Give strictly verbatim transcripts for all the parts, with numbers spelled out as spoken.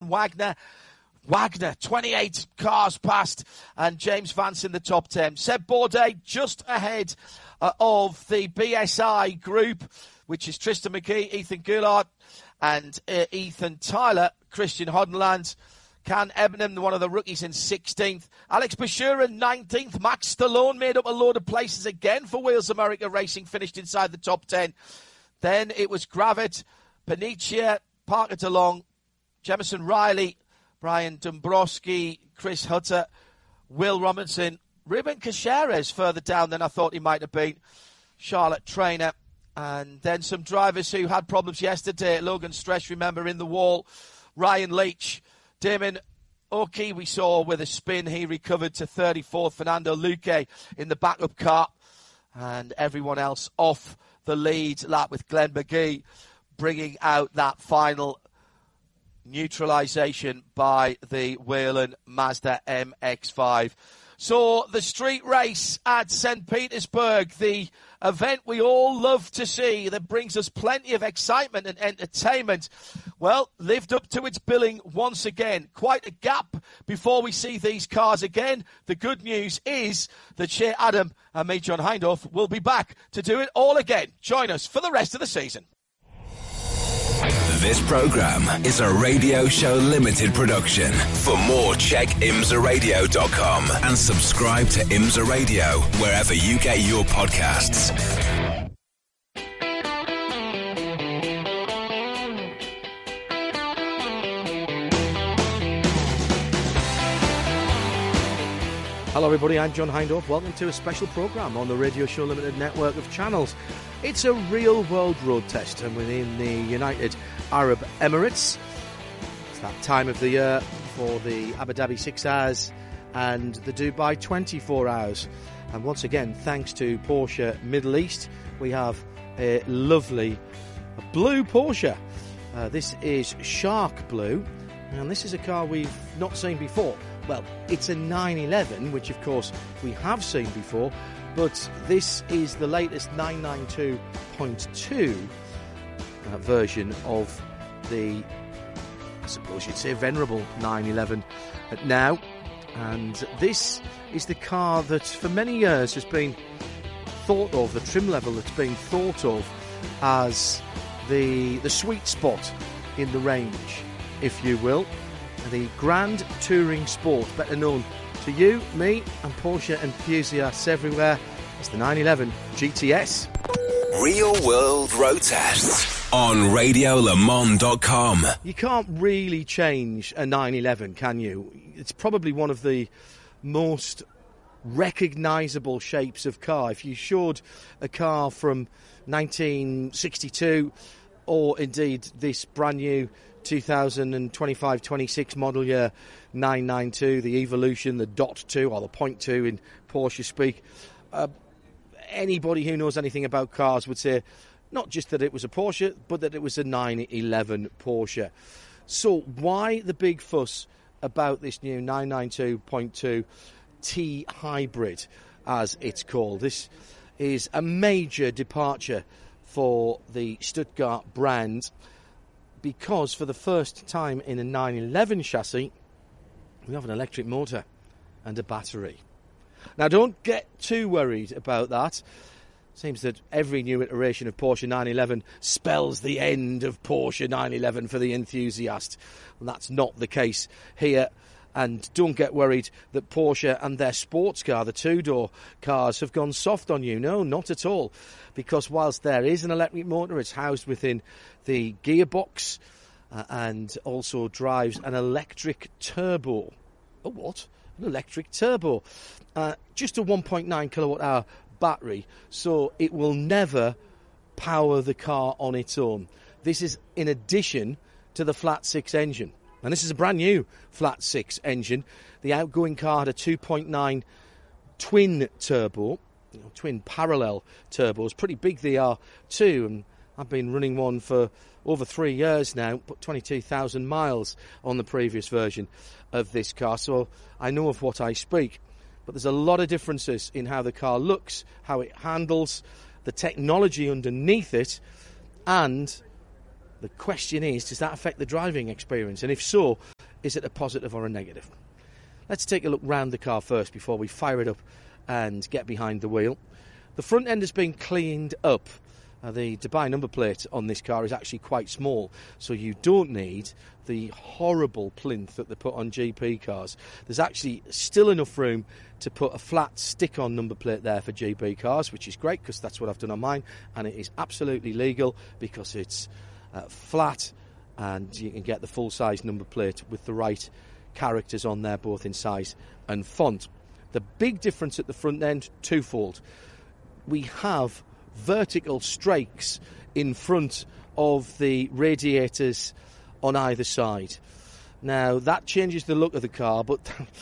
Wagner. Wagner, twenty-eight cars past, and James Vance in the top ten. Seb Bourdais just ahead uh, of the B S I group, which is Tristan McGee, Ethan Goulart, and uh, Ethan Tyler. Christian Hoddenland, Can Ebenham, one of the rookies, in sixteenth. Alex Bashura, nineteenth. Max Stallone made up a load of places again for Wheels America Racing, finished inside the top ten. Then it was Gravett, Panicia, Parker DeLong, Jemison Riley, Brian Dombrowski, Chris Hutter, Will Robinson, Ruben Caceres further down than I thought he might have been, Charlotte Trainer, and then some drivers who had problems yesterday. Logan Stresh, remember, in the wall. Ryan Leach, Damon Oki we saw with a spin. He recovered to thirty-fourth. Fernando Luque in the backup car, and everyone else off the lead lap, with Glenn McGee bringing out that final neutralisation by the Whelen Mazda M X five. So the street race at Saint Petersburg, the event we all love to see that brings us plenty of excitement and entertainment, well, lived up to its billing once again. Quite a gap before we see these cars again. The good news is that Shea Adam and me, John Hindhaugh, will be back to do it all again. Join us for the rest of the season. This programme is a Radio Show Limited production. For more, check imsa radio dot com and subscribe to IMSA Radio wherever you get your podcasts. Hello everybody, I'm John Hindhaugh. Welcome to a special programme on the Radio Show Limited network of channels. It's a real world road test, and within the United Arab Emirates. It's that time of the year for the Abu Dhabi six hours and the Dubai twenty-four hours. And once again, thanks to Porsche Middle East, we have a lovely blue Porsche. Uh, this is Shark Blue, and this is a car we've not seen before. Well, it's a nine eleven, which of course we have seen before, but this is the latest nine ninety-two point two uh, version of the, I suppose you'd say, venerable nine eleven now. And this is the car that for many years has been thought of, the trim level that's been thought of as the the sweet spot in the range, if you will. The Grand Touring Sport, better known to you, me, and Porsche enthusiasts everywhere as the nine eleven G T S. Real World Road Tests on radio le mans dot com. You can't really change a nine eleven, can you? It's probably one of the most recognisable shapes of car. If you showed a car from nineteen sixty-two, or indeed this brand new two thousand twenty-five twenty-six model year nine ninety-two, the Evolution, the Dot two, or the Point two in Porsche speak, uh, anybody who knows anything about cars would say not just that it was a Porsche, but that it was a nine eleven Porsche. So why the big fuss about this new nine ninety-two point two T Hybrid, as it's called? This is a major departure for the Stuttgart brand, because for the first time in a nine eleven chassis, we have an electric motor and a battery. Now, don't get too worried about that. Seems that every new iteration of Porsche nine eleven spells the end of Porsche nine eleven for the enthusiast. And that's not the case here. And don't get worried that Porsche and their sports car, the two-door cars, have gone soft on you. No, not at all. Because whilst there is an electric motor, it's housed within the gearbox uh, and also drives an electric turbo. Oh, what? An electric turbo. Uh, just a one point nine kilowatt hour battery, so it will never power the car on its own. This is in addition to the flat six engine. And this is a brand new flat six engine. The outgoing car had a two point nine twin turbo, you know, twin parallel turbos. Pretty big they are too, and I've been running one for over three years now, put twenty-two thousand miles on the previous version of this car, so I know of what I speak. But there's a lot of differences in how the car looks, how it handles, the technology underneath it, and the question is, does that affect the driving experience? And if so, is it a positive or a negative? Let's take a look round the car first before we fire it up and get behind the wheel. The front end has been cleaned up. Uh, the Dubai number plate on this car is actually quite small, so you don't need the horrible plinth that they put on G P cars. There's actually still enough room to put a flat stick-on number plate there for G P cars, which is great because that's what I've done on mine, and it is absolutely legal because it's uh, flat and you can get the full-size number plate with the right characters on there, both in size and font. The big difference at the front end, twofold. We have vertical strakes in front of the radiators on either side. Now, that changes the look of the car, but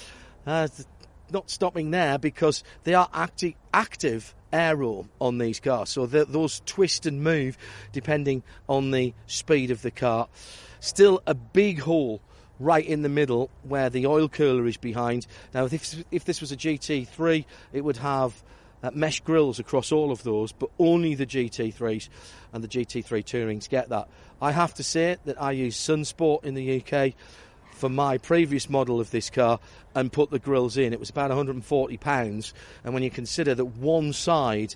uh, not stopping there because they are acti- active aero on these cars, so those twist and move depending on the speed of the car. Still a big hole right in the middle where the oil cooler is behind. Now, if, if this was a G T three, it would have uh, mesh grills across all of those, but only the G T threes and the G T three Tourings get that. I have to say that I use Sunsport in the U K for my previous model of this car and put the grills in. It was about one hundred and forty pounds, and when you consider that one side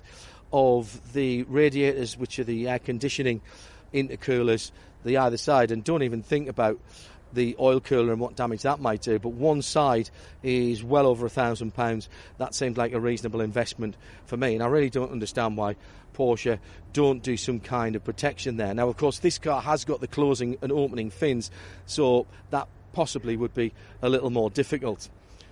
of the radiators, which are the air conditioning intercoolers, the either side, and don't even think about the oil cooler and what damage that might do, but one side is well over a thousand pounds. That seemed like a reasonable investment for me, and I really don't understand why Porsche don't do some kind of protection there. Now, of course, this car has got the closing and opening fins, so that possibly would be a little more difficult.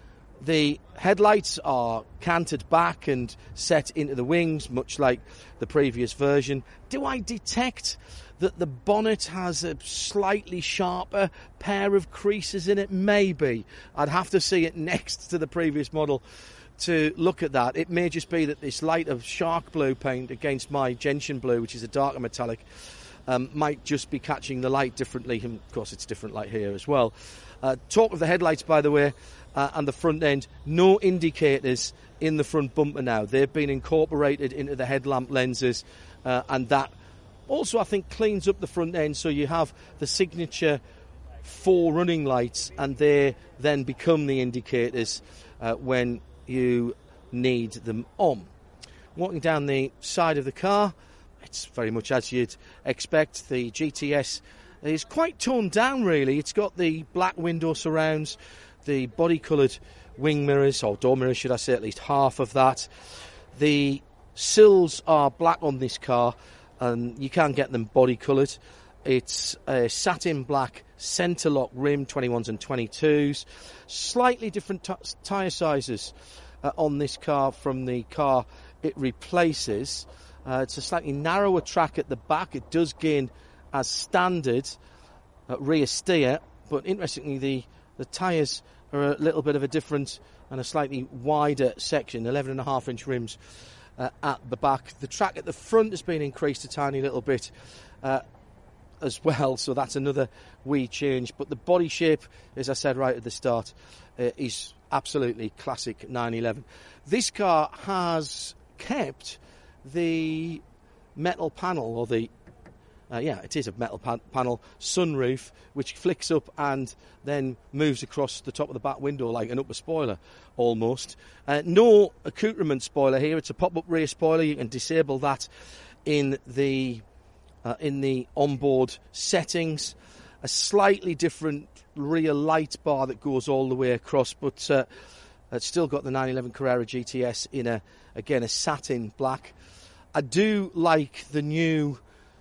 The headlights are canted back and set into the wings, much like the previous version. Do I detect that the bonnet has a slightly sharper pair of creases in it? Maybe. I'd have to see it next to the previous model to look at that. It may just be that this light of shark blue paint against my gentian blue, which is a darker metallic, um, might just be catching the light differently. And of course, it's different light here as well. Uh, talk of the headlights, by the way, uh, and the front end, no indicators in the front bumper now. They've been incorporated into the headlamp lenses, uh, and that also, I think, cleans up the front end, so you have the signature four running lights, and they then become the indicators uh, when you need them on. Walking down the side of the car, it's very much as you'd expect. The G T S is quite toned down, really. It's got the black window surrounds, the body-coloured wing mirrors, or door mirrors, should I say, at least half of that. The sills are black on this car, and you can get them body coloured. It's a satin black centre lock rim, twenty-ones and twenty-twos. Slightly different t- tyre sizes uh, on this car from the car it replaces. Uh, it's a slightly narrower track at the back. It does gain as standard uh, rear steer, but interestingly the, the tyres are a little bit of a different and a slightly wider section, eleven and a half inch rims Uh, at the back. The track at the front has been increased a tiny little bit uh, as well, so that's another wee change. But the body shape, as I said right at the start, uh, is absolutely classic nine eleven. This car has kept the metal panel, or the Uh, yeah, it is a metal pan- panel sunroof, which flicks up and then moves across the top of the back window like an upper spoiler, almost. Uh, no accoutrement spoiler here. It's a pop-up rear spoiler. You can disable that in the uh, in the onboard settings. A slightly different rear light bar that goes all the way across, but uh, it's still got the nine eleven Carrera G T S in a again a satin black. I do like the new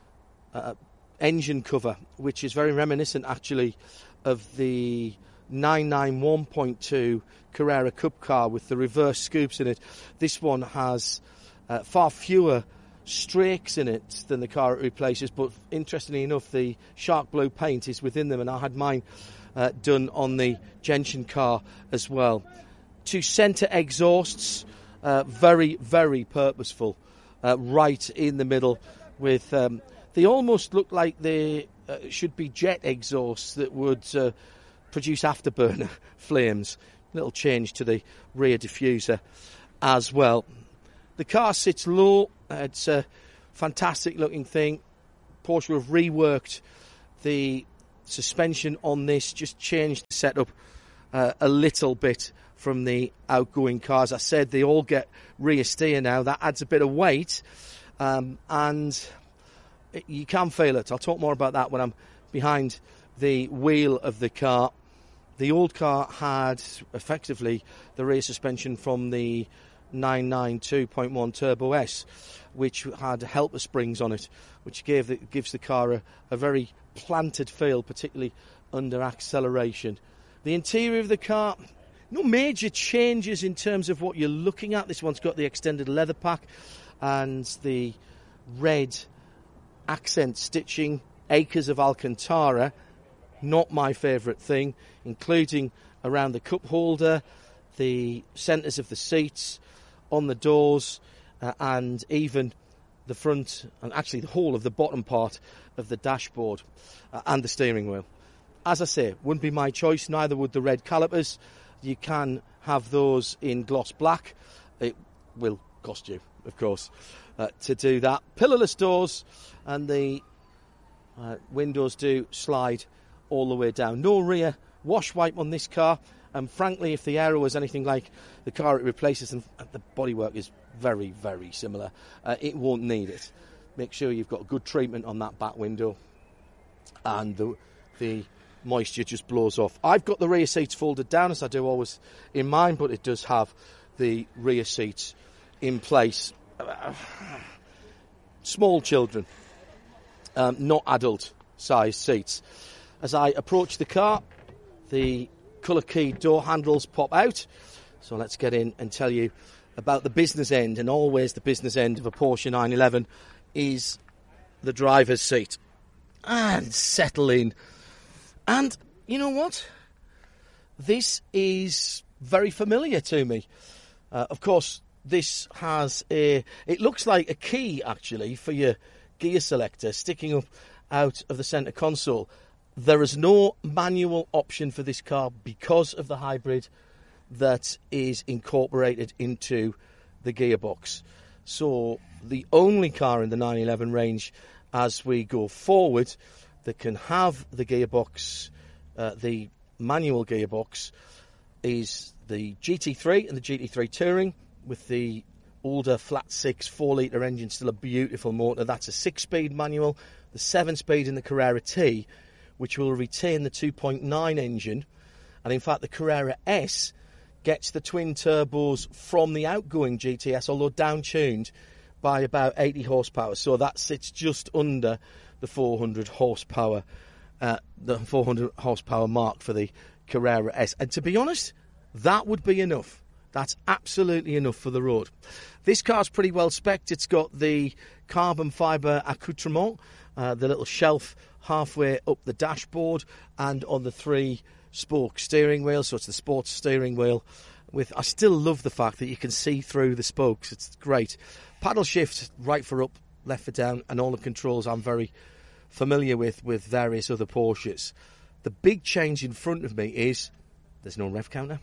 Uh, engine cover, which is very reminiscent actually of the nine ninety-one point two Carrera Cup car with the reverse scoops in it. This one has uh, far fewer strakes in it than the car it replaces, but interestingly enough the shark blue paint is within them, and I had mine uh, done on the gentian car as well. Two centre exhausts, uh, very very purposeful, uh, right in the middle with um, they almost look like they uh, should be jet exhausts that would uh, produce afterburner flames. Little change to the rear diffuser as well. The car sits low. It's a fantastic looking thing. Porsche have reworked the suspension on this just changed the setup uh, a little bit from the outgoing cars. I said they all get rear steer now. That adds a bit of weight, um, and it, you can feel it. I'll talk more about that when I'm behind the wheel of the car. The old car had effectively the rear suspension from the nine ninety-two point one Turbo S, which had helper springs on it, which gave the, gives the car a, a very planted feel, particularly under acceleration. The interior of the car, no major changes in terms of what you're looking at. This one's got the extended leather pack and the red accent stitching, acres of Alcantara. Not my favourite thing, including around the cup holder, the centres of the seats, on the doors, uh, and even the front, and actually the whole of the bottom part of the dashboard uh, and the steering wheel. As I say, wouldn't be my choice, neither would the red calipers. You can have those in gloss black. It will cost you, of course, uh, to do that. Pillarless doors, and the uh, windows do slide all the way down. No rear wash wipe on this car, and frankly, if the Aero was anything like the car it replaces, and the bodywork is very, very similar, uh, it won't need it. Make sure you've got good treatment on that back window, and the, the moisture just blows off. I've got the rear seats folded down, as I do always in mine, but it does have the rear seats in place. Uh, small children, um, not adult-sized seats. As I approach the car, the colour key door handles pop out. So let's get in and tell you about the business end. And always the business end of a Porsche nine eleven is the driver's seat. And settle in. And you know what? This is very familiar to me. Uh, of course, this has a... It looks like a key, actually, for your gear selector sticking up out of the centre console. There is no manual option for this car because of the hybrid that is incorporated into the gearbox. So the only car in the nine eleven range as we go forward that can have the gearbox, uh, the manual gearbox, is the G T three and the G T three Touring with the older flat six four litre engine, still a beautiful motor. That's a six-speed manual. The seven-speed in the Carrera T, which will retain the two point nine engine. And in fact, the Carrera S gets the twin turbos from the outgoing G T S, although down-tuned by about eighty horsepower. So that sits just under the four hundred horsepower, uh, the four hundred horsepower mark for the Carrera S. And to be honest, that would be enough. That's absolutely enough for the road. This car's pretty well spec'd. It's got the carbon fibre accoutrement, uh, the little shelf halfway up the dashboard, and on the three-spoke steering wheel. So it's the sports steering wheel. With I still love the fact that you can see through the spokes. It's great. Paddle shift, right for up, left for down, and all the controls I'm very familiar with with various other Porsches. The big change in front of me is there's no rev counter.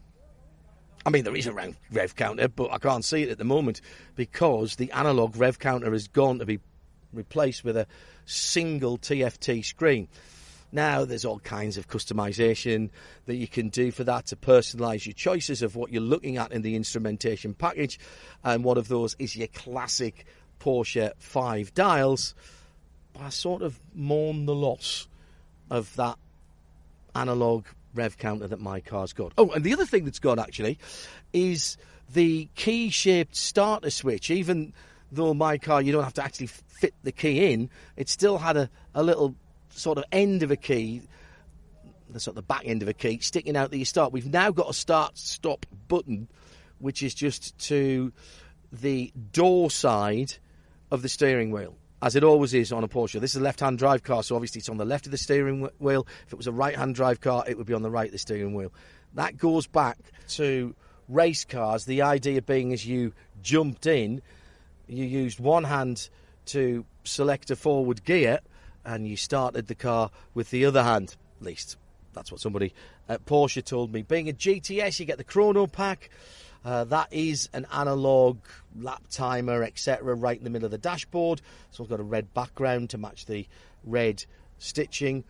I mean, there is a rev counter, but I can't see it at the moment because the analogue rev counter has gone to be replaced with a single T F T screen. Now, there's all kinds of customisation that you can do for that to personalise your choices of what you're looking at in the instrumentation package. And one of those is your classic Porsche five dials. But I sort of mourn the loss of that analogue rev counter that my car's got. Oh, and the other thing that's gone, actually, is the key-shaped starter switch. Even though my car, you don't have to actually fit the key in, it still had a, a little sort of end of a key, the sort of the back end of a key, sticking out that you start. We've now got a start-stop button, which is just to the door side of the steering wheel, as it always is on a Porsche. This is a left-hand drive car, so obviously it's on the left of the steering wheel. If it was a right-hand drive car, it would be on the right of the steering wheel. That goes back to race cars, the idea being as you jumped in, you used one hand to select a forward gear, and you started the car with the other hand. At least that's what somebody at Porsche told me. Being a G T S, you get the chrono pack. Uh, that is an analogue lap timer, et cetera, right in the middle of the dashboard. So it's got a red background to match the red stitching.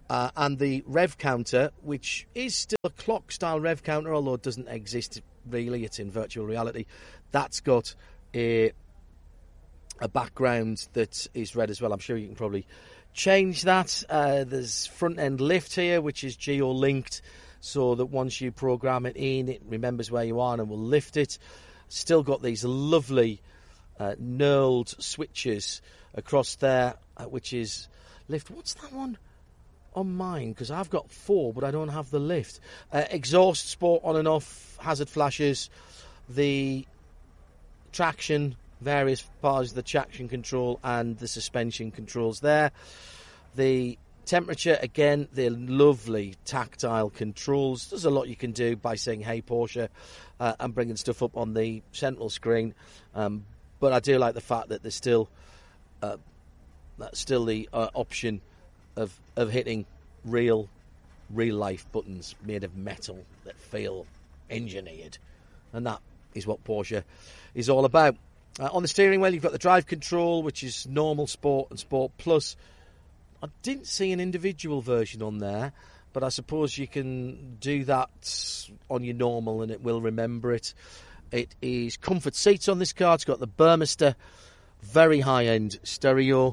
Uh, and the rev counter, which is still a clock-style rev counter, although it doesn't exist really, it's in virtual reality. That's got a, a background that is red as well. I'm sure you can probably change that. Uh, there's front-end lift here, which is geo-linked, so that once you program it in, it remembers where you are and will lift it. Still got these lovely uh, knurled switches across there, uh, which is lift. What's that one on mine? Because I've got four, but I don't have the lift. Uh, exhaust, sport on and off, hazard flashes, the traction, various parts of the traction control and the suspension controls there. The temperature, again, the lovely tactile controls. There's a lot you can do by saying, hey, Porsche, uh, and bringing stuff up on the central screen. Um, but I do like the fact that there's still, uh, that's still the uh, option of of hitting real, real-life buttons made of metal that feel engineered. And that is what Porsche is all about. Uh, on the steering wheel, you've got the drive control, which is normal, sport, and sport plus. I didn't see an individual version on there, but I suppose you can do that on your normal and it will remember it. It is comfort seats on this car. It's got the Burmester, very high-end stereo.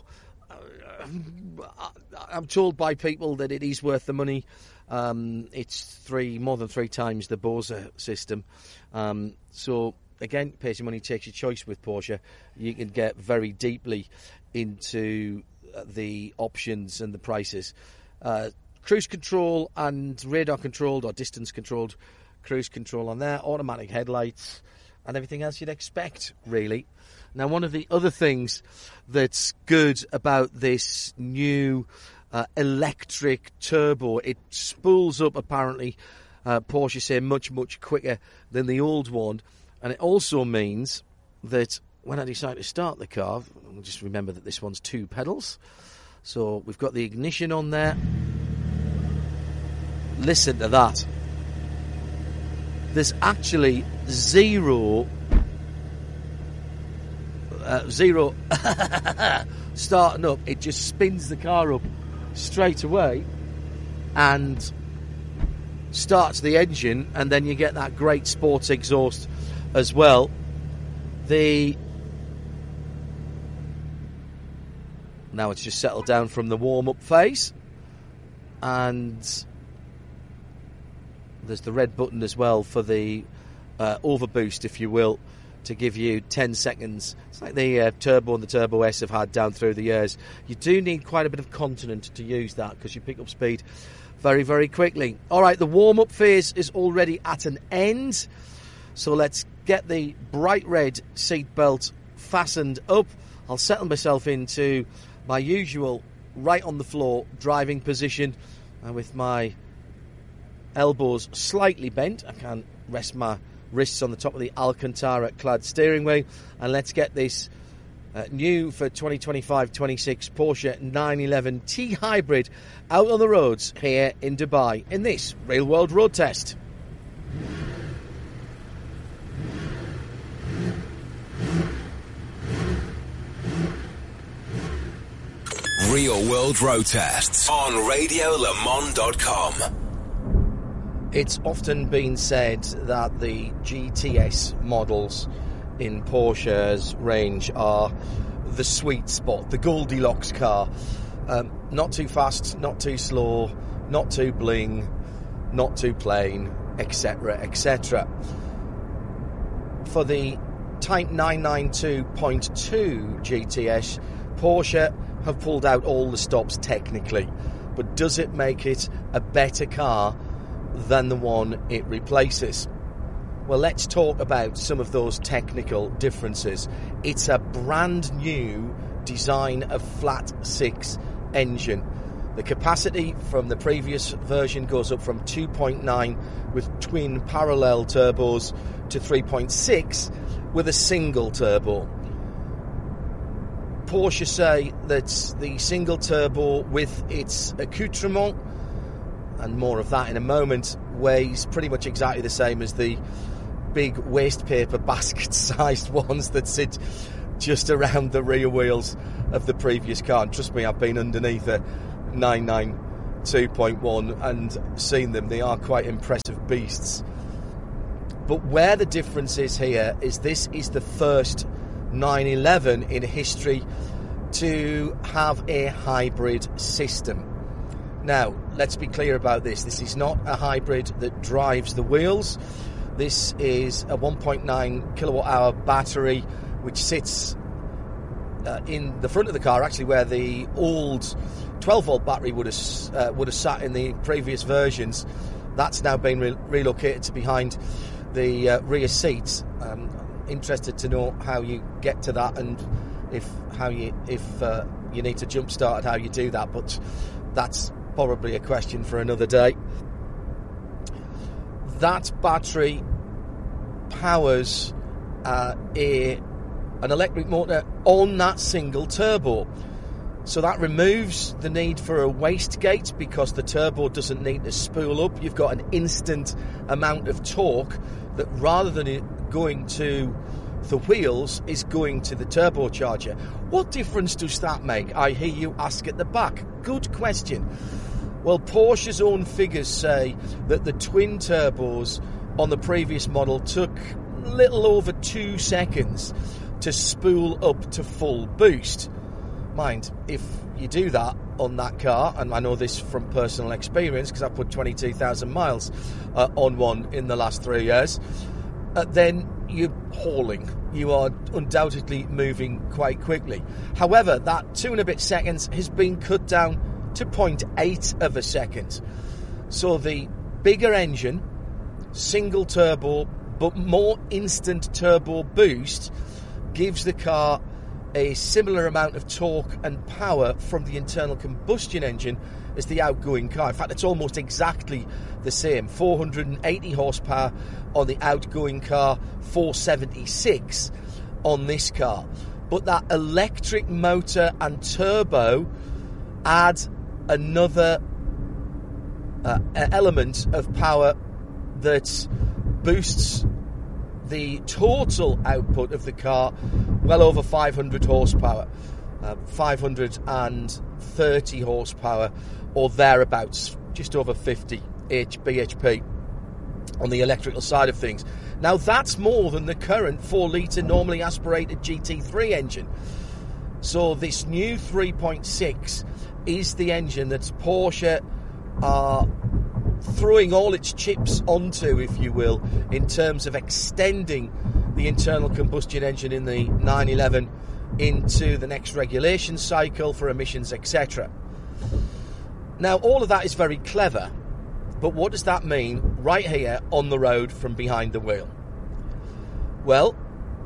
I'm told by people that it is worth the money. Um, it's three more than three times the Bose system. Um, so, again, pays your money, takes your choice with Porsche. You can get very deeply into the options and the prices. Uh, cruise control and radar controlled or distance controlled cruise control on there, automatic headlights and everything else you'd expect, really. Now, one of the other things that's good about this new uh, electric turbo, it spools up, apparently, uh, Porsche say, much, much quicker than the old one. And it also means that when I decide to start the car, just remember that this one's two pedals. So we've got the ignition on there. Listen to that. There's actually zero... Uh, zero starting up. It just spins the car up straight away and starts the engine, and then you get that great sports exhaust as well. The now it's just settled down from the warm-up phase, and there's the red button as well for the uh, overboost, if you will, to give you ten seconds. It's like the uh, Turbo and the Turbo S have had down through the years. You do need quite a bit of continent to use that because you pick up speed very, very quickly. All right, the warm-up phase is already at an end. So let's get the bright red seat belt fastened up. I'll settle myself into my usual right on the floor driving position, and with my elbows slightly bent, I can rest my wrists on the top of the Alcantara clad steering wheel, and let's get this uh, new for twenty twenty-five twenty-six Porsche nine eleven T Hybrid out on the roads here in Dubai in this Real World Road Test. Real World Road Tests on radio le mans dot com. It's often been said that the G T S models in Porsche's range are the sweet spot, the Goldilocks car. Um, not too fast, not too slow, not too bling, not too plain, et cetera, et cetera. For the Type nine ninety-two point two G T S, Porsche have pulled out all the stops technically, but does it make it a better car than the one it replaces? Well, let's talk about some of those technical differences. It's a brand new design of flat six engine. The capacity from the previous version goes up from two point nine with twin parallel turbos to three point six with a single turbo. Porsche say that the single turbo with its accoutrement, and more of that in a moment, weighs pretty much exactly the same as the big waste paper basket-sized ones that sit just around the rear wheels of the previous car. And trust me, I've been underneath a nine two point one and seen them. They are quite impressive beasts. But where the difference is here is this is the first nine eleven in history to have a hybrid system. Now, let's be clear about this. This is not a hybrid that drives the wheels. This is a one point nine kilowatt hour battery which sits uh, in the front of the car, actually where the old twelve volt battery would have uh, would have sat in the previous versions. That's now been re- relocated to behind the uh, rear seats. Um, interested to know how you get to that and if how you if uh, you need to jump start and how you do that, but that's probably a question for another day. That battery powers uh, a an electric motor on that single turbo. So that removes the need for a wastegate because the turbo doesn't need to spool up. You've got an instant amount of torque that, rather than it going to the wheels, is going to the turbocharger. What difference does that make? I hear you ask at the back. Good question. Well, Porsche's own figures say that the twin turbos on the previous model took a little over two seconds to spool up to full boost. Mind, if you do that on that car, and I know this from personal experience because I've put twenty-two thousand miles uh, on one in the last three years, uh, then you're hauling. You are undoubtedly moving quite quickly. However, that two and a bit seconds has been cut down to zero point eight of a second. So the bigger engine, single turbo, but more instant turbo boost gives the car a similar amount of torque and power from the internal combustion engine as the outgoing car. In fact, it's almost exactly the same. four hundred eighty horsepower on the outgoing car, four seventy-six on this car. But that electric motor and turbo add another uh, element of power that boosts the total output of the car well over five hundred horsepower, uh, five hundred thirty horsepower or thereabouts, just over fifty B H P on the electrical side of things. Now that's more than the current four litre normally aspirated G T three engine. So this new three point six is the engine that Porsche are throwing all its chips onto, if you will, in terms of extending the internal combustion engine in the nine eleven into the next regulation cycle for emissions, et cetera. Now, all of that is very clever, but what does that mean right here on the road from behind the wheel? Well,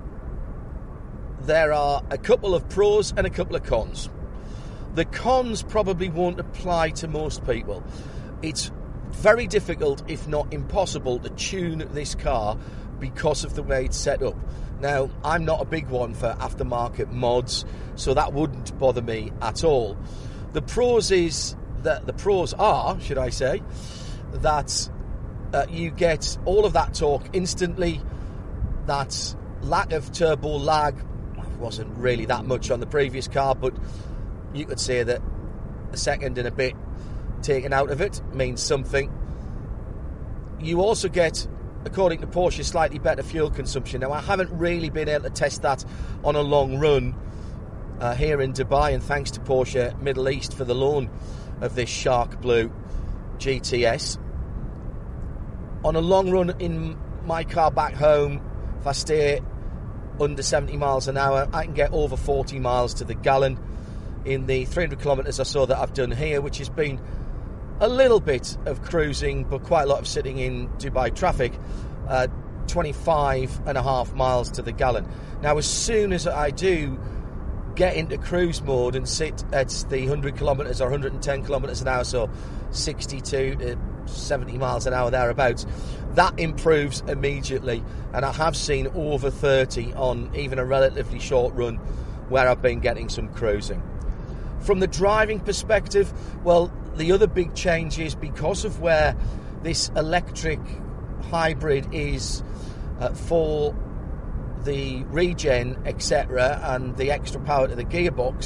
there are a couple of pros and a couple of cons. The cons probably won't apply to most people. It's very difficult, if not impossible, to tune this car because of the way it's set up. Now, I'm not a big one for aftermarket mods, so that wouldn't bother me at all. The pros is that the pros are, should I say, that uh, you get all of that torque instantly. That lack of turbo lag wasn't really that much on the previous car, but you could say that a second and a bit taken out of it means something. You also get, according to Porsche, slightly better fuel consumption. Now, I haven't really been able to test that on a long run uh, here in Dubai, and thanks to Porsche Middle East for the loan of this Shark Blue G T S. On a long run in my car back home, if I stay under seventy miles an hour, I can get over forty miles to the gallon in the three hundred kilometres or so that I've done here, which has been a little bit of cruising, but quite a lot of sitting in Dubai traffic, uh, twenty-five and a half miles to the gallon. Now, as soon as I do get into cruise mode and sit at the one hundred kilometres or one hundred ten kilometres an hour, so sixty-two to seventy miles an hour thereabouts, that improves immediately, and I have seen over thirty on even a relatively short run where I've been getting some cruising. From the driving perspective, well, the other big change is because of where this electric hybrid is uh, for the regen, et cetera, and the extra power to the gearbox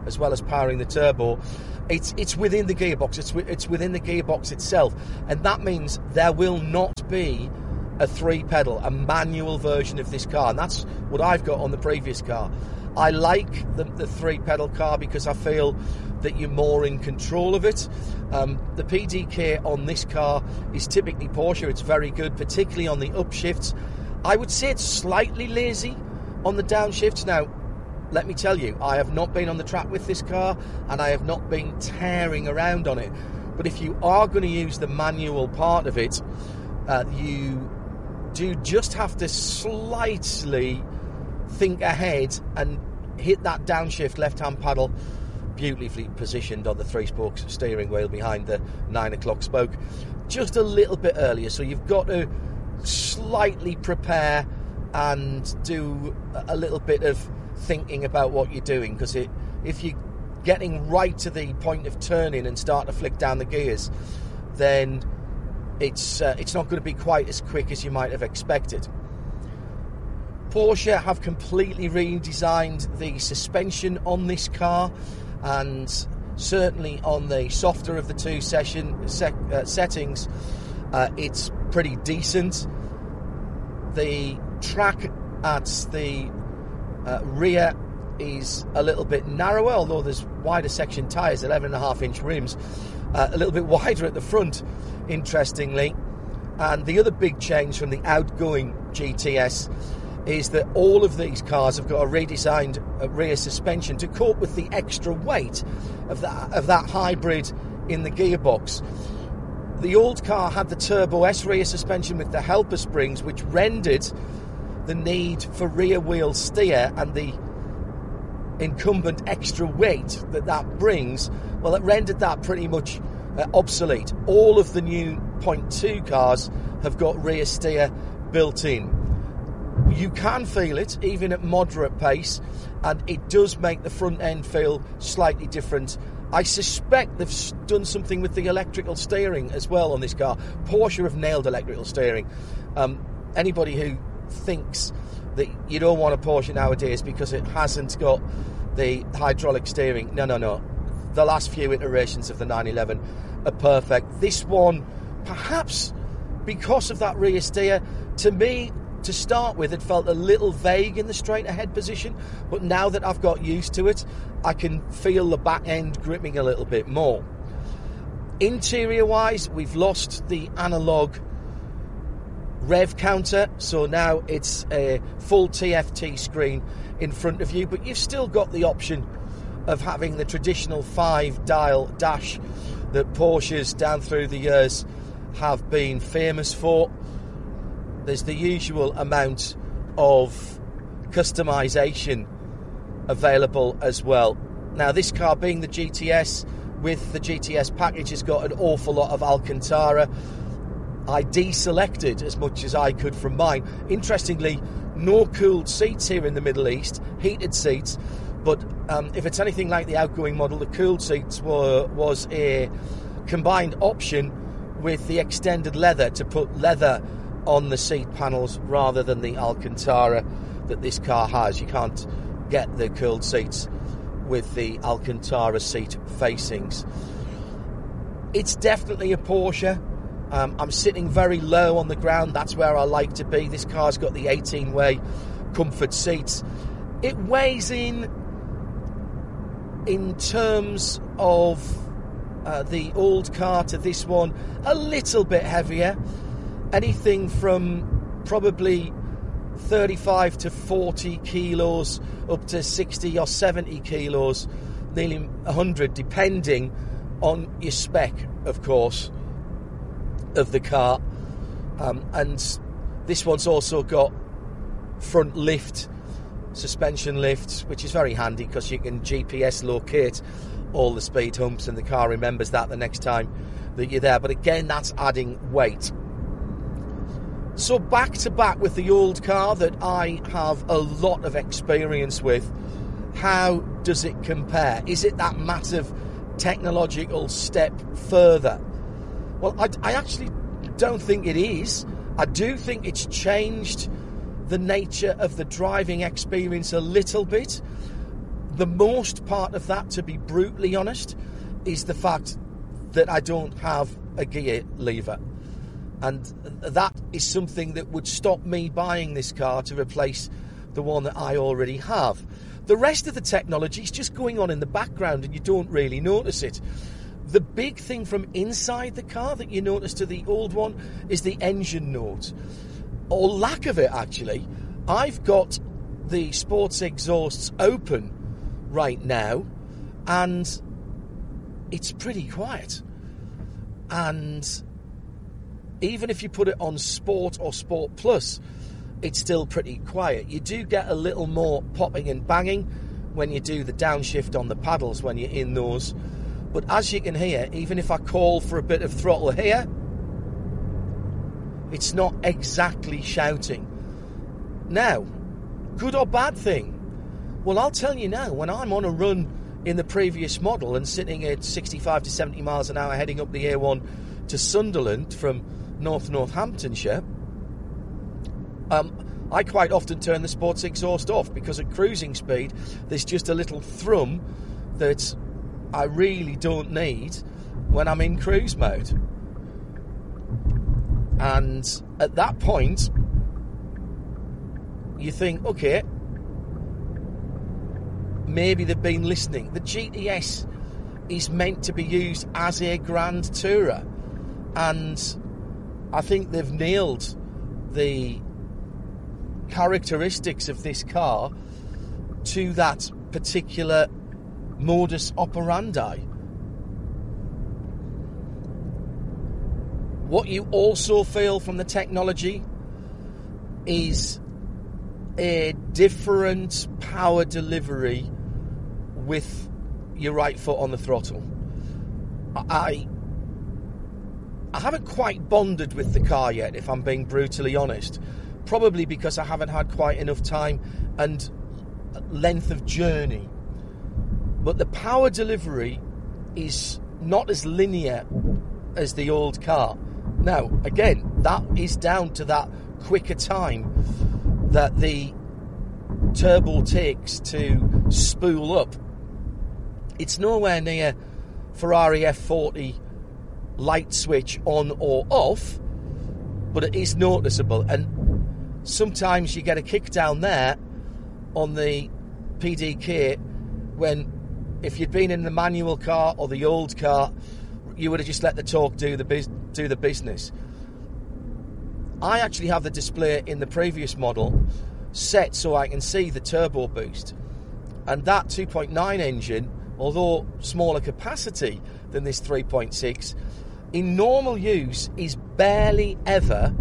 as well as powering the turbo. It's it's within the gearbox. It's it's within the gearbox itself, and that means there will not be a three-pedal, a manual version of this car, and that's what I've got on the previous car. I like the, the three-pedal car because I feel that you're more in control of it. Um, the P D K on this car is typically Porsche. It's very good, particularly on the upshifts. I would say it's slightly lazy on the downshifts. Now, let me tell you, I have not been on the track with this car, and I have not been tearing around on it. But if you are going to use the manual part of it, uh, you do just have to slightly think ahead and hit that downshift left-hand paddle, beautifully positioned on the three-spoke steering wheel behind the nine o'clock spoke, just a little bit earlier. So you've got to slightly prepare and do a little bit of thinking about what you're doing, because it, if you're getting right to the point of turning and start to flick down the gears, then it's uh, it's not going to be quite as quick as you might have expected. Porsche have completely redesigned the suspension on this car, and certainly on the softer of the two session sec, uh, settings, uh, it's pretty decent. The track at the uh, rear is a little bit narrower, although there's wider section tyres, eleven and a half inch rims, uh, a little bit wider at the front, interestingly. And the other big change from the outgoing G T S is that all of these cars have got a redesigned uh, rear suspension to cope with the extra weight of that, of that hybrid in the gearbox. The old car had the Turbo S rear suspension with the helper springs, which rendered the need for rear wheel steer and the incumbent extra weight that that brings, well, it rendered that pretty much uh, obsolete. All of the new point two cars have got rear steer built in. You can feel it even at moderate pace, and it does make the front end feel slightly different. I suspect they've done something with the electrical steering as well on this car. Porsche have nailed electrical steering. Um, anybody who thinks that you don't want a Porsche nowadays because it hasn't got the hydraulic steering, no, no, no. The last few iterations of the nine eleven are perfect. This one, perhaps because of that rear steer, to me, to start with, it felt a little vague in the straight ahead position, but now that I've got used to it, I can feel the back end gripping a little bit more. Interior wise, we've lost the analog rev counter, so now it's a full T F T screen in front of you, but you've still got the option of having the traditional five dial dash that Porsches down through the years have been famous for. There's the usual amount of customization available as well. Now, this car, being the G T S with the G T S package, has got an awful lot of Alcantara. I deselected as much as I could from mine. Interestingly, no cooled seats here in the Middle East, heated seats, but um, if it's anything like the outgoing model, the cooled seats were was a combined option with the extended leather, to put leather on the seat panels rather than the Alcantara that this car has. You can't get the cooled seats with the Alcantara seat facings. It's definitely a Porsche. Um, I'm sitting very low on the ground. That's where I like to be. This car's got the eighteen-way comfort seats. It weighs in, in terms of uh, the old car to this one, a little bit heavier. Anything from probably thirty-five to forty kilos up to sixty or seventy kilos, nearly one hundred, depending on your spec, of course, of the car. Um, and this one's also got front lift, suspension lifts, which is very handy because you can G P S locate all the speed humps and the car remembers that the next time that you're there. But again, that's adding weight. So back to back with the old car that I have a lot of experience with, how does it compare? Is it that massive technological step further? Well, I, I actually don't think it is. I do think it's changed the nature of the driving experience a little bit. the most part of that, to be brutally honest, is the fact that I don't have a gear lever. And that is something that would stop me buying this car to replace the one that I already have. The rest of the technology is just going on in the background and you don't really notice it. The big thing from inside the car that you notice to the old one is the engine note, or lack of it actually. I've got the sports exhausts open right now and it's pretty quiet. And even if you put it on Sport or Sport Plus, it's still pretty quiet. You do get a little more popping and banging when you do the downshift on the paddles when you're in those. But as you can hear, even if I call for a bit of throttle here, it's not exactly shouting. Now, good or bad thing? Well, I'll tell you now, when I'm on a run in the previous model and sitting at sixty-five to seventy miles an hour heading up the A one to Sunderland from North Northamptonshire, um, I quite often turn the sports exhaust off because at cruising speed there's just a little thrum that I really don't need when I'm in cruise mode. And at that point you think, okay, maybe they've been listening. The G T S is meant to be used as a Grand Tourer, and I think they've nailed the characteristics of this car to that particular modus operandi. What you also feel from the technology is a different power delivery with your right foot on the throttle. I I haven't quite bonded with the car yet, if I'm being brutally honest. Probably because I haven't had quite enough time and length of journey. But the power delivery is not as linear as the old car. Now, again, that is down to that quicker time that the turbo takes to spool up. It's nowhere near Ferrari F forty light switch on or off, but it is noticeable. And sometimes you get a kick down there on the P D K when, if you'd been in the manual car or the old car, you would have just let the torque do the biz- do the business. I actually have the display in the previous model set so I can see the turbo boost, and that two point nine engine, although smaller capacity than this three point six, in normal use is barely ever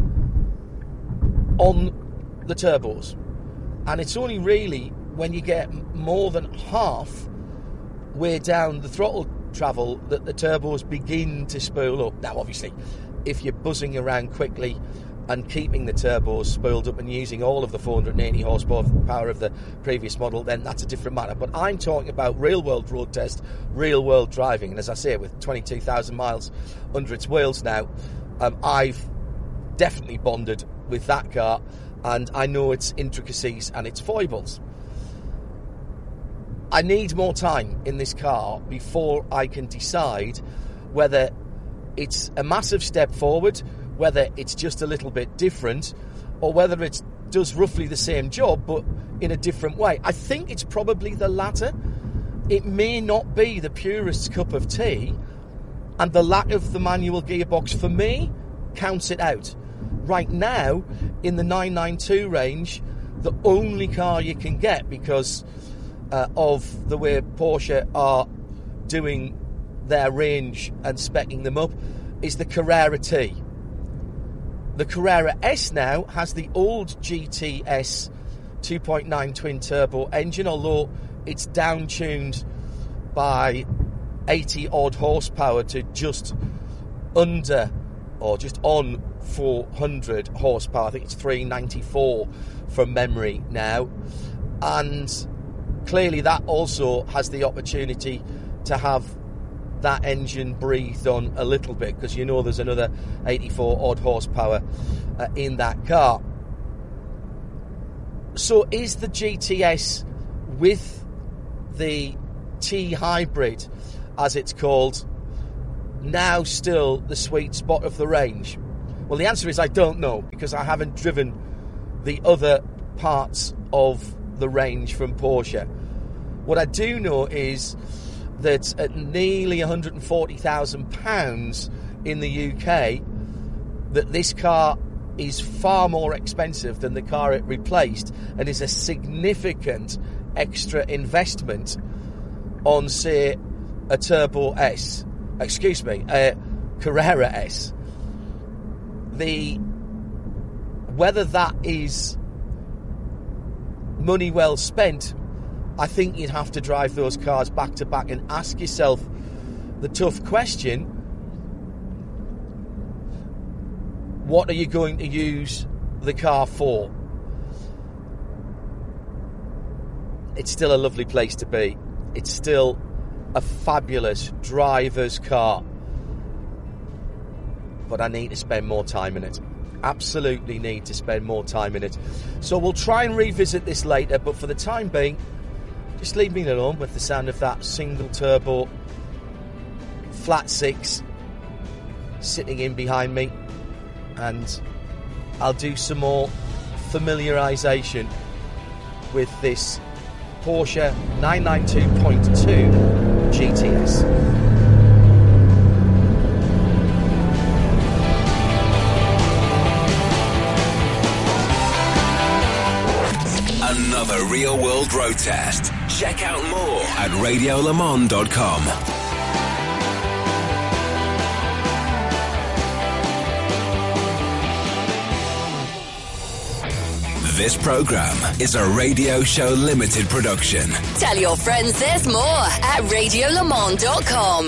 on the turbos, and it's only really when you get more than half way down the throttle travel that the turbos begin to spool up. Now obviously if you're buzzing around quickly and keeping the turbos spooled up and using all of the four hundred eighty horsepower power of the previous model, then that's a different matter. But I'm talking about real world road test, real world driving, and as I say, with twenty-two thousand miles under its wheels now, um, I've definitely bonded with that car, and I know its intricacies and its foibles. I need more time in this car before I can decide whether it's a massive step forward, whether it's just a little bit different, or whether it does roughly the same job but in a different way. I think it's probably the latter. It may not be the purist's cup of tea, and the lack of the manual gearbox for me counts it out. Right now, in the nine ninety-two range, the only car you can get, because uh, of the way Porsche are doing their range and speccing them up, is the Carrera T. The Carrera S now has the old G T S two point nine twin turbo engine, although it's down-tuned by eighty odd horsepower to just under or just on four hundred horsepower. I think it's three ninety-four from memory now, and clearly that also has the opportunity to have that engine breathed on a little bit, because you know there's another eighty-four odd horsepower uh, in that car. So is the G T S with the T-Hybrid, as it's called, now still the sweet spot of the range? Well, the answer is I don't know, because I haven't driven the other parts of the range from Porsche. What I do know is that at nearly one hundred forty thousand pounds in the U K, that this car is far more expensive than the car it replaced, and is a significant extra investment on, say, a Turbo S, excuse me, a Carrera S. The whether that is money well spent, I think you'd have to drive those cars back to back and ask yourself the tough question: what are you going to use the car for? It's still a lovely place to be. It's still a fabulous driver's car. But I need to spend more time in it. Absolutely need to spend more time in it. So we'll try and revisit this later, but for the time being, just leave me alone with the sound of that single turbo flat six sitting in behind me, and I'll do some more familiarisation with this Porsche nine ninety-two point two G T S. Another real-world road test. Check out more at radio le mans dot com. This program is a Radio Show Limited production. Tell your friends there's more at radio le mans dot com.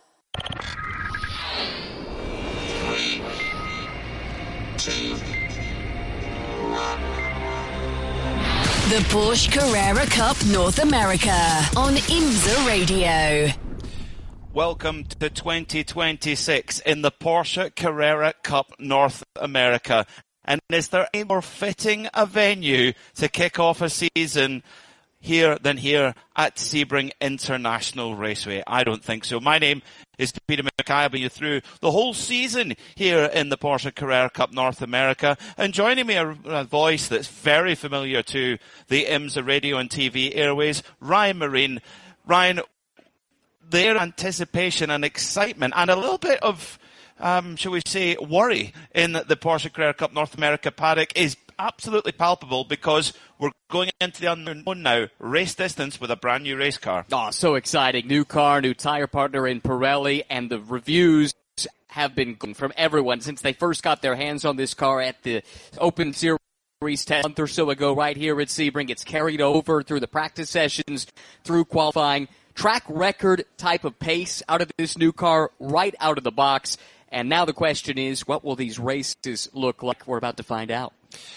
The Porsche Carrera Cup North America on IMSA Radio. Welcome to twenty twenty-six in the Porsche Carrera Cup North America. And is there any more fitting a venue to kick off a season here than here at Sebring International Raceway? I don't think so. My name is Peter Mackay. I'll be you through the whole season here in the Porsche Carrera Cup North America. And joining me, a, a voice that's very familiar to the IMSA radio and T V airways, Ryan Marine. Ryan, their anticipation and excitement and a little bit of, um, shall we say, worry in the Porsche Carrera Cup North America paddock is absolutely palpable, because we're going into the unknown now, race distance with a brand new race car. Oh, so exciting. New car, new tire partner in Pirelli, and the reviews have been from everyone since they first got their hands on this car at the Open Series test a month or so ago right here at Sebring. It's carried over through the practice sessions, through qualifying. Track record type of pace out of this new car right out of the box. And now the question is, what will these races look like? We're about to find out.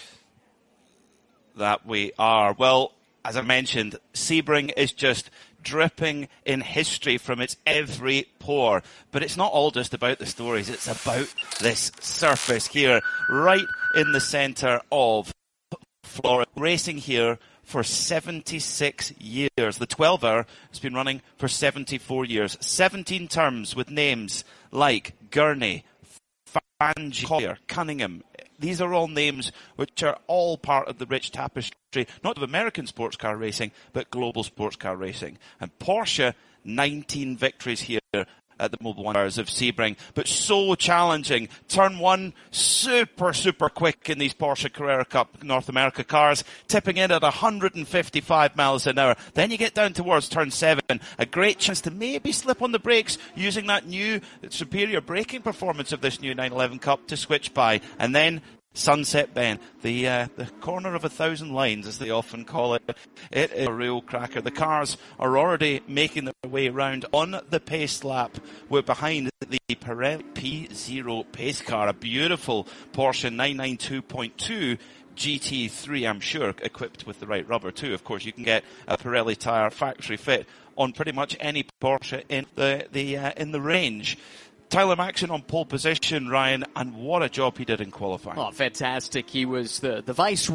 That we are. Well, as I mentioned, Sebring is just dripping in history from its every pore. But it's not all just about the stories. It's about this surface here, right in the centre of Florida. Racing here for seventy-six years. The twelve hour has been running for seventy-four years. seventeen terms with names like Gurney, Fangio, Cunningham. These are all names which are all part of the rich tapestry, not of American sports car racing, but global sports car racing. And Porsche, nineteen victories here at the Mobile One Hours of Sebring, but so challenging. Turn one, super, super quick in these Porsche Carrera Cup North America cars, tipping in at one hundred fifty-five miles an hour. Then you get down towards turn seven, a great chance to maybe slip on the brakes using that new superior braking performance of this new nine eleven Cup to switch by. And then Sunset Bend, the uh, the corner of a thousand lines, as they often call it. It is a real cracker. The cars are already making their way around on the pace lap. We're behind the Pirelli P zero pace car, a beautiful Porsche nine ninety-two point two G T three, I'm sure, equipped with the right rubber too. Of course, you can get a Pirelli tyre factory fit on pretty much any Porsche in the the uh, in the range. Tyler Maxson on pole position, Ryan, and what a job he did in qualifying. Oh, fantastic. He was the, the vice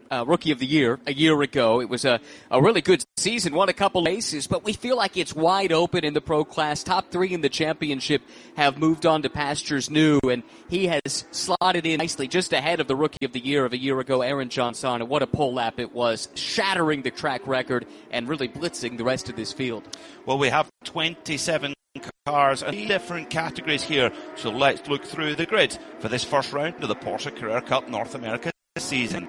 uh, Rookie of the Year a year ago. It was a, a really good season, won a couple races, but we feel like it's wide open in the pro class. Top three in the championship have moved on to pastures new, and he has slotted in nicely just ahead of the Rookie of the Year of a year ago, Aaron Johnson. And what a pole lap it was, shattering the track record and really blitzing the rest of this field. Well, we have twenty-seven cars in different categories here, so let's look through the grid for this first round of the Porsche Carrera Cup North America season.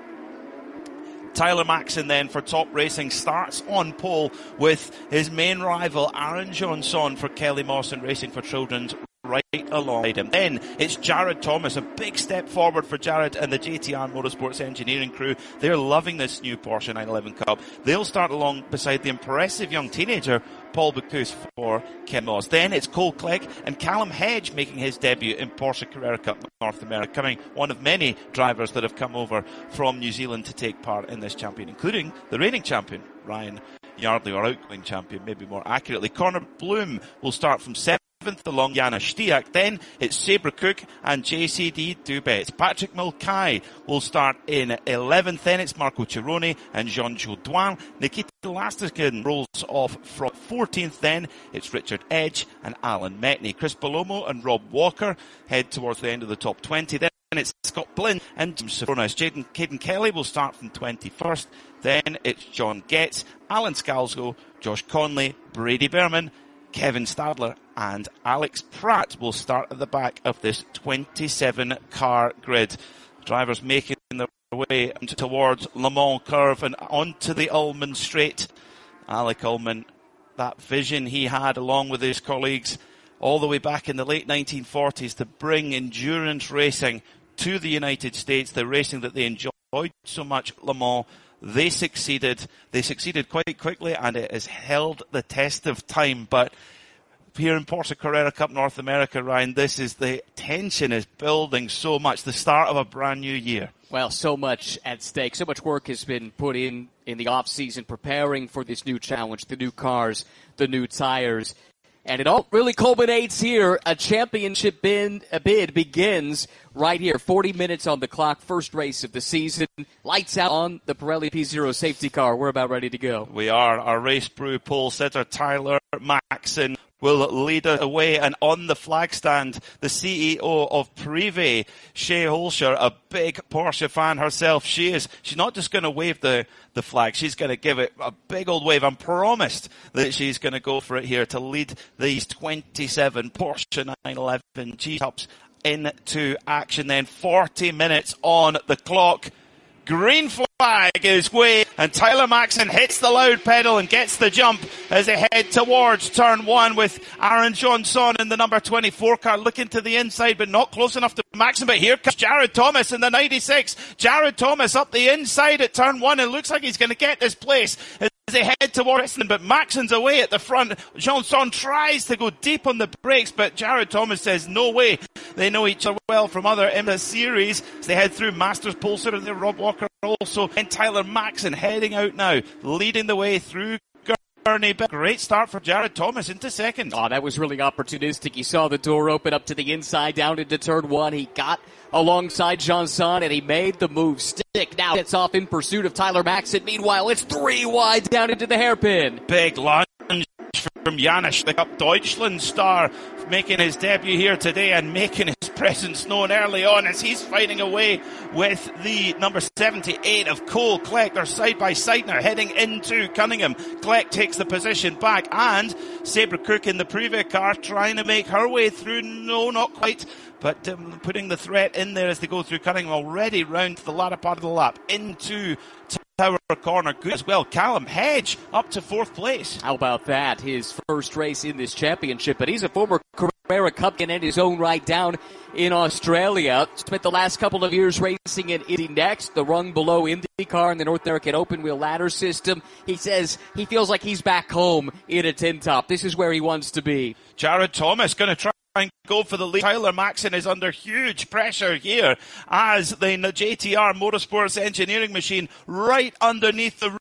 Tyler Maxson then for Top Racing starts on pole with his main rival Aaron Johnson for Kelly Mawson Racing for Children's right alongside him. Then it's Jared Thomas, a big step forward for Jared and the J T R Motorsports engineering crew. They're loving this new Porsche nine eleven Cup. They'll start along beside the impressive young teenager Paul Bocuse for Ken Moss. Then it's Cole Clegg and Callum Hedge making his debut in Porsche Carrera Cup North America, coming one of many drivers that have come over from New Zealand to take part in this champion, including the reigning champion, Ryan Yardley, or outgoing champion, maybe more accurately. Connor Bloom will start from seventh along Janusz Stiak. Then it's Sabre Cook and J C D Dubets. Patrick Mulcahy will start in eleventh. Then it's Marco Cironi and Jean-Jo Douin. Nikita Lastikin rolls off from fourteenth. Then it's Richard Edge and Alan Metney. Chris Palomo and Rob Walker head towards the end of the top twenty. Then it's Scott Blinn and Jim Sofronas. Jaden Caden Kelly will start from twenty-first. Then it's John Getz, Alan Scalzo, Josh Conley, Brady Berman, Kevin Stadler and Alex Pratt will start at the back of this twenty-seven car grid. Drivers making their way towards Le Mans Curve and onto the Ulmann Straight. Alec Ulmann, that vision he had along with his colleagues all the way back in the late nineteen forties to bring endurance racing to the United States, the racing that they enjoyed so much at Le Mans. They succeeded. They succeeded quite quickly, and it has held the test of time. But here in Porsche Carrera Cup North America, Ryan, this is the tension is building so much. The start of a brand new year. Well, so much at stake. So much work has been put in in the off season preparing for this new challenge, the new cars, the new tires. And it all really culminates here. A championship bid, a bid begins right here. forty minutes on the clock. First race of the season. Lights out on the Pirelli P zero safety car. We're about ready to go. We are. Our race brew pole sitter, Tyler Maxson, will lead us away. And on the flag stand, the C E O of Privé, Shea Holscher, a big Porsche fan herself. She is. She's not just going to wave the, the flag. She's going to give it a big old wave. I'm promised that she's going to go for it here to lead these twenty-seven Porsche nine eleven G-Cups into action. Then forty minutes on the clock. Green flag is waved, and Tyler Maxson hits the loud pedal and gets the jump as they head towards turn one with Aaron Johnson in the number twenty-four car looking to the inside but not close enough to Maxson. But here comes Jared Thomas in the ninety-six. Jared Thomas up the inside at turn one and looks like he's going to get this place as they head towards it, but Maxson's away at the front. Johnson tries to go deep on the brakes, but Jared Thomas says no way. They know each other well from other IMSA series as they head through Masters pole sitter there, Rob Walker also, and Tyler Maxson heading out now, leading the way through Gurney. Great start for Jared Thomas into second. Oh, that was really opportunistic. He saw the door open up to the inside, down into turn one. He got alongside Johnson, and he made the move stick. Now it's off in pursuit of Tyler Maxson. Meanwhile, it's three wide down into the hairpin. Big lunge from Janusz, the Cup Deutschland star, making his debut here today and making his presence known early on as he's fighting away with the number seventy-eight of Cole Clegg. They're side by side now heading into Cunningham. Clegg takes the position back, and Sabre Cook in the Privé car trying to make her way through. No, not quite, but um, putting the threat in there as they go through Cunningham, already round to the latter part of the lap into Tower Corner. Good as well. Callum Hedge up to fourth place. How about that? His first race in this championship, but he's a former Carrera Cup in his own right down in Australia. Spent the last couple of years racing in Indy Next, the rung below IndyCar in the North American open wheel ladder system. He says he feels like he's back home in a tin top. This is where he wants to be. Jared Thomas going to try and go for the lead. Tyler Maxson is under huge pressure here as the J T R Motorsports engineering machine right underneath the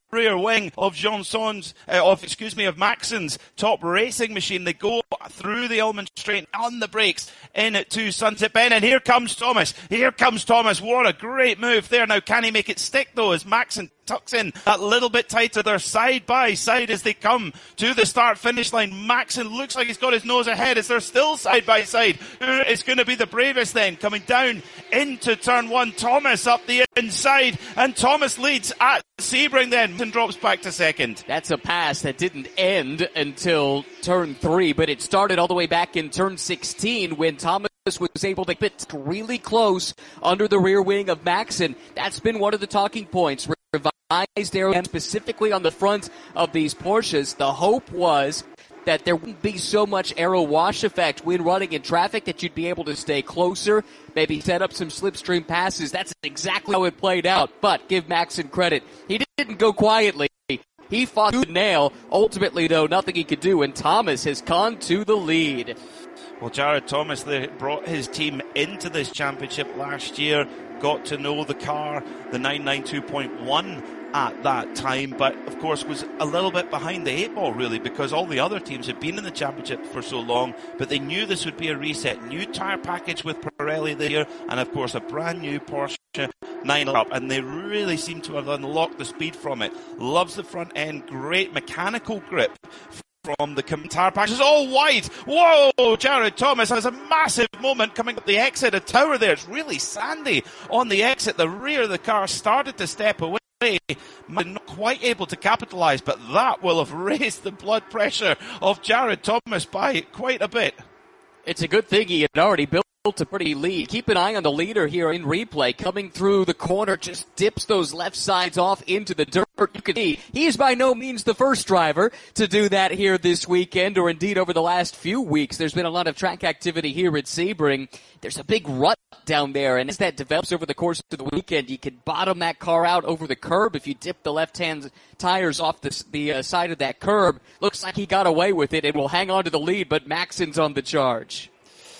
rear wing of Johnson's, uh, of excuse me, of Maxon's top racing machine. They go through the Ulmann Straight on the brakes in to Sunset Bend, and here comes Thomas. Here comes Thomas. What a great move there. Now, can he make it stick though? As Maxon tucks in that little bit tighter. They're side by side as they come to the start-finish line. Maxon looks like he's got his nose ahead as they're still side by side. Who is going to be the bravest then? Coming down into turn one, Thomas up the inside, and Thomas leads at Sebring then and drops back to second. That's a pass that didn't end until turn three, but it started all the way back in turn sixteen when Thomas was able to get really close under the rear wing of Maxon. That's been one of the talking points. Revised aero, specifically on the front of these Porsches. The hope was that there wouldn't be so much aero wash effect when running in traffic, that you'd be able to stay closer, maybe set up some slipstream passes. That's exactly how it played out. But give Maxon credit. He didn't go quietly. He fought tooth and nail. Ultimately, though, nothing he could do, and Thomas has gone to the lead. Well, Jared Thomas, they brought his team into this championship last year, got to know the car, the nine ninety-two point one at that time, but of course was a little bit behind the eight ball really, because all the other teams had been in the championship for so long, but they knew this would be a reset. New tyre package with Pirelli there, and of course a brand new Porsche nine eleven, and they really seem to have unlocked the speed from it. Loves the front end, great mechanical grip from the tire package. It's all wide. Whoa! Jared Thomas has a massive moment coming up the exit. A tower there. It's really sandy on the exit. The rear of the car started to step away. Not quite able to capitalise, but that will have raised the blood pressure of Jared Thomas by quite a bit. It's a good thing he had already built a pretty lead. Keep an eye on the leader here in replay. Coming through the corner, just dips those left sides off into the dirt. You can see he is by no means the first driver to do that here this weekend, or indeed over the last few weeks. There's been a lot of track activity here at Sebring. There's a big rut down there, and as that develops over the course of the weekend, you can bottom that car out over the curb if you dip the left-hand tires off the, the uh, side of that curb. Looks like he got away with it and will hang on to the lead, but Maxon's on the charge.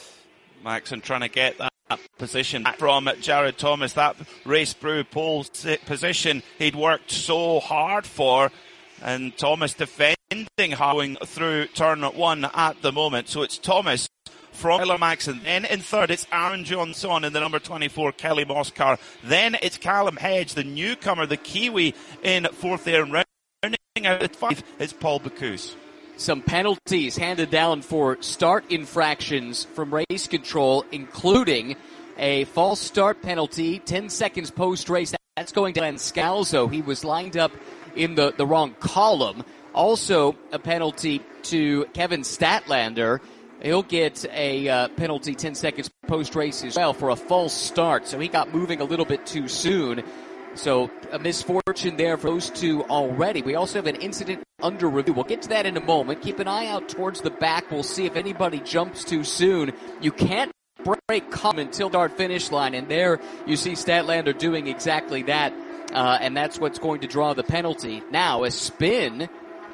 Maxon trying to get that position from Jared Thomas, that race brew pole position he'd worked so hard for, and Thomas defending going through turn one at the moment. So it's Thomas from Tyler Maxon. Then in third, it's Aaron Johnson in the number twenty-four Kelly Moss car. Then it's Callum Hedge, the newcomer, the Kiwi, in fourth there. And rounding out at five, it's Paul Bocuse. Some penalties handed down for start infractions from race control, including a false start penalty, ten seconds post-race. That's going to Glenn Scalzo. He was lined up in the, the wrong column. Also, a penalty to Kevin Statlander. He'll get a uh, penalty ten seconds post-race as well for a false start. So he got moving a little bit too soon. So a misfortune there for those two already. We also have an incident under review. We'll get to that in a moment. Keep an eye out towards the back. We'll see if anybody jumps too soon. You can't break come until start finish line, and there you see Statlander doing exactly that, uh, and that's what's going to draw the penalty. Now a spin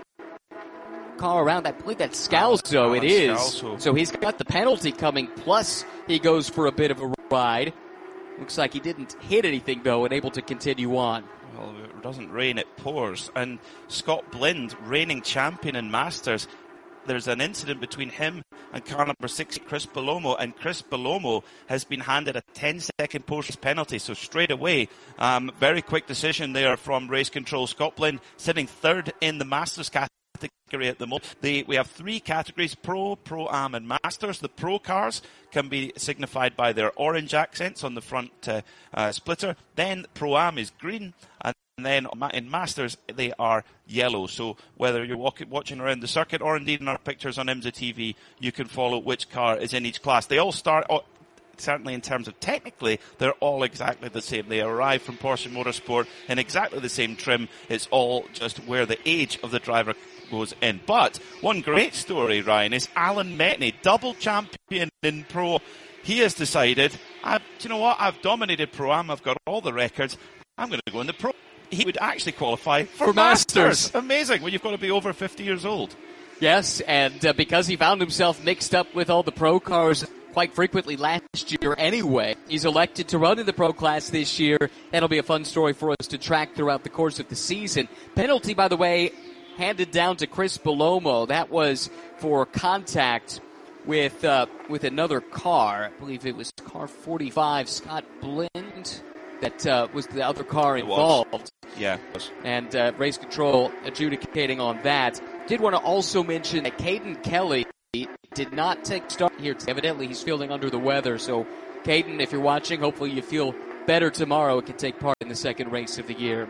car around. I believe that's Scalzo. Oh, it is. Scalzo. So he's got the penalty coming. Plus he goes for a bit of a ride. Looks like he didn't hit anything, though, and able to continue on. Well, it doesn't rain, it pours. And Scott Blind, reigning champion in Masters, there's an incident between him and car number six, Chris Belomo, and Chris Belomo has been handed a ten-second post-race penalty. So straight away, um, very quick decision there from Race Control. Scott Blind sitting third in the Masters category at the moment. The, we have three categories: Pro, Pro-Am and Masters. The Pro cars can be signified by their orange accents on the front uh, uh, splitter. Then Pro-Am is green, and then in Masters they are yellow. So whether you're walk, watching around the circuit or indeed in our pictures on IMSA T V, you can follow which car is in each class. They all start... Oh, certainly in terms of technically, they're all exactly the same. They arrive from Porsche Motorsport in exactly the same trim. It's all just where the age of the driver goes in. But one great story, Ryan, is Alan Metney, double champion in Pro. He has decided, I, do you know what, I've dominated Pro-Am, I've got all the records, I'm going to go in the Pro. He would actually qualify for, for Masters. Masters. Amazing, when you've got to be over fifty years old. Yes, and uh, because he found himself mixed up with all the Pro cars quite frequently last year anyway. He's elected to run in the Pro Class this year. That'll be a fun story for us to track throughout the course of the season. Penalty, by the way, handed down to Chris Bellomo. That was for contact with uh, with another car. I believe it was car forty-five, Scott Blind. That uh, was the other car involved. Yeah. It was. And uh, race control adjudicating on that. Did want to also mention that Caden Kelly did not take start here. Evidently, he's feeling under the weather. So, Caden, if you're watching, hopefully you feel better tomorrow. It can take part in the second race of the year.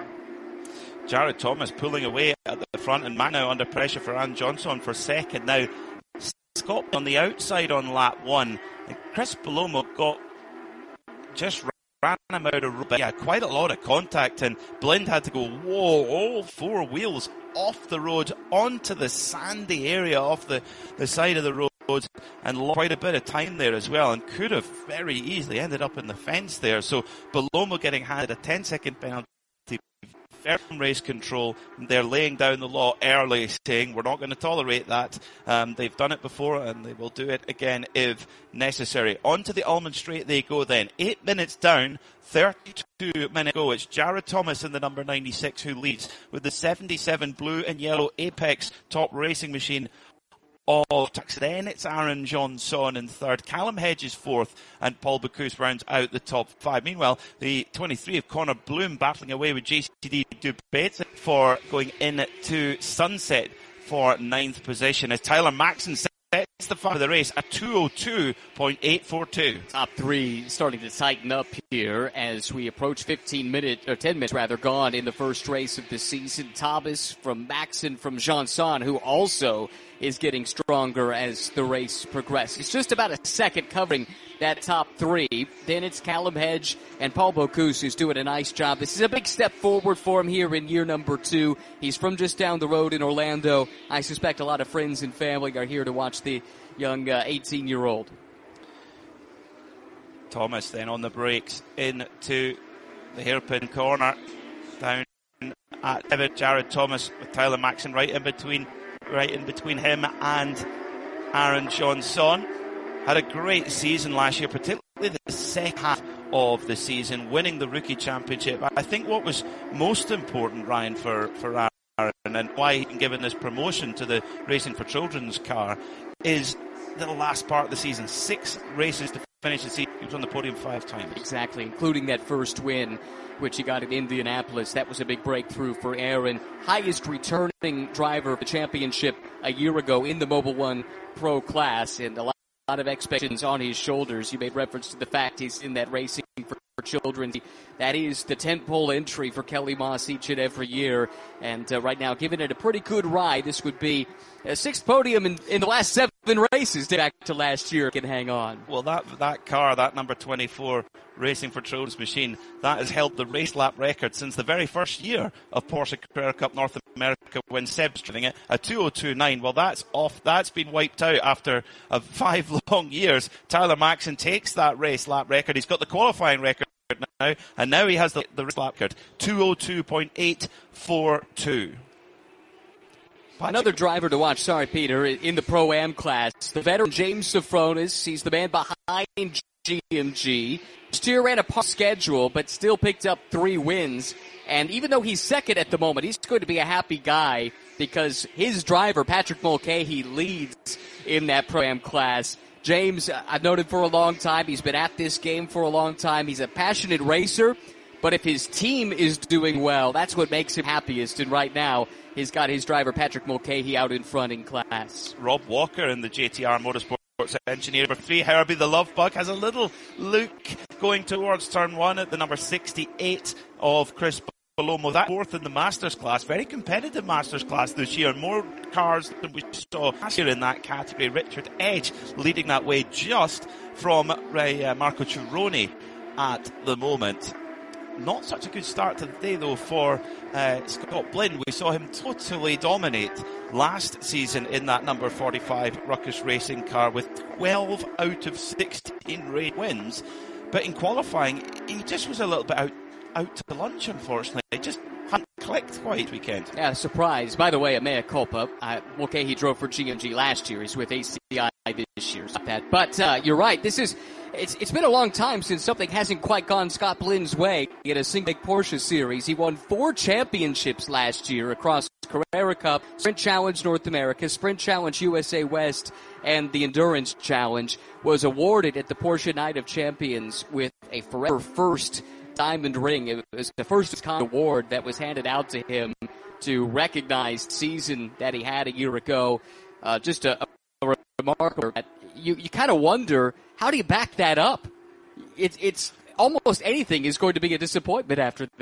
Jared Thomas pulling away at the front, and now under pressure for Aaron Johnson for second. Now, Scott on the outside on lap one. And Chris Bellomo got just ran him out of road. Yeah, quite a lot of contact, and Blind had to go, whoa, all four wheels off the road onto the sandy area off the, the side of the road, and lost quite a bit of time there as well, and could have very easily ended up in the fence there. So Bellomo getting handed a ten second penalty. Firm race control. They're laying down the law early, saying we're not going to tolerate that. Um, they've done it before, and they will do it again if necessary. On to the Almond Straight they go then. Eight minutes down, thirty-two minutes go. It's Jared Thomas in the number ninety-six who leads with the seventy-seven blue and yellow Apex top racing machine of Tucks. Then it's Aaron Johnson in third, Callum Hedges fourth, and Paul Bocuse rounds out the top five. Meanwhile, the twenty-three of Connor Bloom battling away with J C D Dubé for going into Sunset for ninth position as Tyler Maxson sets the five of the race at two oh two point eight four two. Top three starting to tighten up here as we approach fifteen minutes, or ten minutes rather, gone in the first race of the season. Thomas from Maxson from Janson, who also is getting stronger as the race progresses. It's just about a second covering that top three. Then it's Callum Hedge and Paul Bocuse who's doing a nice job. This is a big step forward for him here in year number two. He's from just down the road in Orlando. I suspect a lot of friends and family are here to watch the young uh, eighteen-year-old. Thomas then on the brakes into the hairpin corner. Down at David Jared Thomas with Tyler Maxson right in between right in between him and Aaron Johnson. Had a great season last year, particularly the second half of the season, winning the rookie championship. I think what was most important, Ryan, for, for Aaron, and why he's been given this promotion to the Racing for Children's car, is the last part of the season. Six races to finish the season. He was on the podium five times. Exactly, including that first win, which he got in Indianapolis. That was a big breakthrough for Aaron. Highest returning driver of the championship a year ago in the Mobil one Pro class, and a lot A lot of expectations on his shoulders. You made reference to the fact he's in that Racing for Children. That is the tentpole entry for Kelly Moss each and every year. And uh, right now, giving it a pretty good ride. This would be a sixth podium in, in the last seven races back to last year. Can hang on. Well, that that car, that number twenty-four Racing for Children's machine, that has held the race lap record since the very first year of Porsche Carrera Cup North America when Seb's driving it, a two oh two point nine. Well, that's off. That's been wiped out after uh, five long years. Tyler Maxson takes that race lap record. He's got the qualifying record now, and now he has the, the race lap record, two oh two point eight four two. Another driver to watch, sorry, Peter, in the Pro-Am class, the veteran James Sofronis. He's the man behind G M G. Steer ran a par schedule, but still picked up three wins. And even though he's second at the moment, he's going to be a happy guy because his driver, Patrick Mulcahy, leads in that Pro-Am class. James, I've known him for a long time. He's been at this game for a long time. He's a passionate racer. But if his team is doing well, that's what makes him happiest. And right now, he's got his driver, Patrick Mulcahy, out in front in class. Rob Walker in the J T R Motorsports engineer. Number three, Herbie the Love Bug, has a little look going towards turn one at the number sixty-eight of Chris Bellomo. That fourth in the Masters class. Very competitive Masters class this year. More cars than we saw last year in that category. Richard Edge leading that way just from uh, Marco Cironi at the moment. Not such a good start to the day, though, for uh, Scott Blind. We saw him totally dominate last season in that number forty-five Ruckus Racing car with twelve out of sixteen race wins. But in qualifying, he just was a little bit out, out to lunch, unfortunately. Just hadn't clicked quite weekend. Yeah, surprise. By the way, a mea culpa. Uh, okay, he drove for G M G last year. He's with A C I this year. Not bad. But uh, you're right. This is it's it's been a long time since something hasn't quite gone Scott Blynn's way in a single Porsche series. He won four championships last year across Carrera Cup, Sprint Challenge North America, Sprint Challenge U S A West, and the Endurance Challenge. Was awarded at the Porsche Night of Champions with a forever first diamond ring. It was the first kind of award that was handed out to him to recognize the season that he had a year ago. Uh, just a, a remarkable. You you kind of wonder, how do you back that up? It's it's almost anything is going to be a disappointment after